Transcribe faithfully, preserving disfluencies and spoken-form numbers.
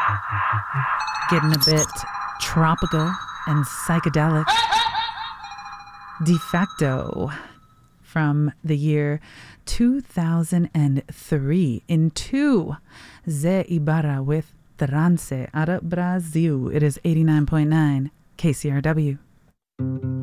Getting a bit tropical and psychedelic. De facto from the year two thousand three. In two, Zé Ibarra with Trance out of Brazil. It is eighty-nine point nine K C R W.